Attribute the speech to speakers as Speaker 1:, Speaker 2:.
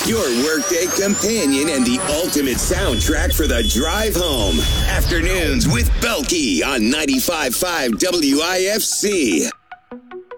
Speaker 1: your workday companion and the ultimate soundtrack for the drive home. Afternoons with Belkey on 95.5 WIFC.